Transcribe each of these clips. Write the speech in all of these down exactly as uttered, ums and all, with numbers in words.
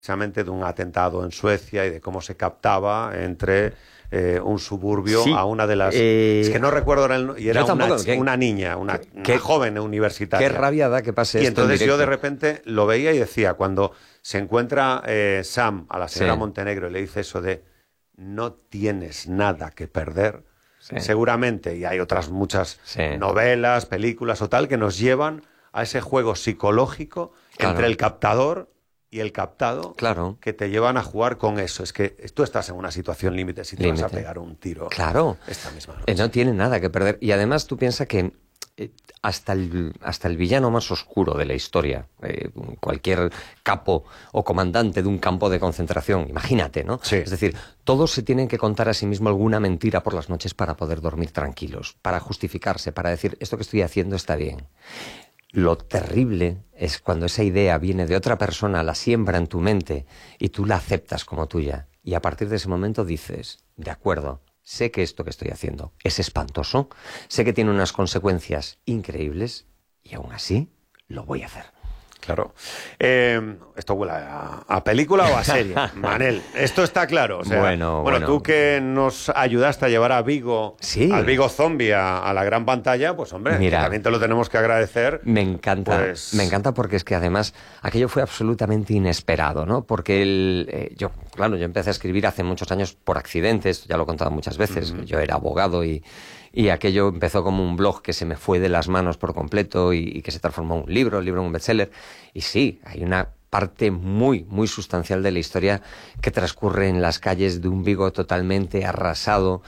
precisamente de un atentado en Suecia y de cómo se captaba entre eh, un suburbio sí, a una de las... Eh, es que no recuerdo ahora el, y era tampoco, una, ¿qué, una niña, una, qué, una joven universitaria. Qué rabia da que pase y esto entonces en yo de repente lo veía y decía, cuando se encuentra eh, Sam a la señora sí. Montenegro y le dice eso de no tienes nada que perder, sí. seguramente, y hay otras muchas sí. novelas, películas o tal, que nos llevan a ese juego psicológico claro. entre el captador y el captado, claro. que te llevan a jugar con eso. Es que tú estás en una situación límite si te límite. vas a pegar un tiro claro. esta misma noche. Eh, no tiene nada que perder. Y además tú piensas que eh, hasta, el, hasta el villano más oscuro de la historia, eh, cualquier capo o comandante de un campo de concentración, imagínate, ¿no? Sí. Es decir, todos se tienen que contar a sí mismo alguna mentira por las noches para poder dormir tranquilos, para justificarse, para decir, esto que estoy haciendo está bien. Lo terrible es cuando esa idea viene de otra persona, la siembra en tu mente y tú la aceptas como tuya. Y a partir de ese momento dices, de acuerdo, sé que esto que estoy haciendo es espantoso, sé que tiene unas consecuencias increíbles y aún así lo voy a hacer. Claro. Eh, ¿Esto huele a, a película o a serie? Manel, esto está claro. O sea, bueno, bueno, bueno, tú que nos ayudaste a llevar a Vigo, sí. al Vigo Zombie a, a la gran pantalla, pues hombre, Mira, también te lo tenemos que agradecer. Me encanta, pues... me encanta porque es que además aquello fue absolutamente inesperado, ¿no? Porque el, eh, yo, claro, yo empecé a escribir hace muchos años por accidentes, ya lo he contado muchas veces, uh-huh. Yo era abogado y... Y aquello empezó como un blog que se me fue de las manos por completo y, y que se transformó en un libro, el libro en un bestseller. Y sí, hay una parte muy, muy sustancial de la historia que transcurre en las calles de un Vigo totalmente arrasado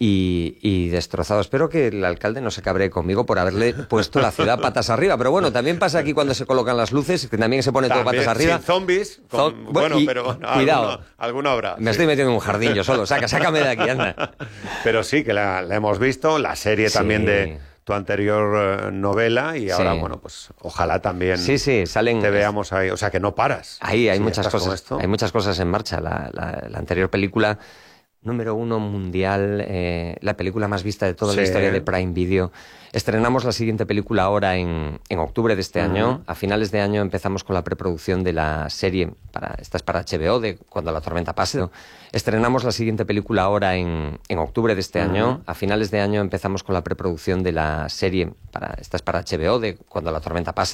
y, y destrozado. Espero que el alcalde no se cabree conmigo por haberle puesto la ciudad patas arriba. Pero bueno, también pasa aquí cuando se colocan las luces, que también se pone también, todo patas arriba. Sin zombies, con, Zom bueno, y, pero no, cuidado, alguna, alguna obra. Me sí. estoy metiendo en un jardín yo solo. Saca, sácame de aquí, anda. Pero sí, que la, la hemos visto, la serie sí. también de tu anterior uh, novela y ahora, sí. bueno, pues ojalá también sí, sí, salen, te veamos ahí. O sea, que no paras. Ahí hay si muchas cosas, hay muchas cosas en marcha. La, la, la anterior película... Número uno mundial, eh, la película más vista de toda sí. la historia de Prime Video. Estrenamos la siguiente película ahora en, en octubre de este uh-huh. año. A finales de año empezamos con la preproducción de la serie, para, esta es para H B O, de Cuando la tormenta pase. Estrenamos la siguiente película ahora en, en octubre de este uh-huh. año. A finales de año empezamos con la preproducción de la serie, para, esta es para H B O, de Cuando la tormenta pase.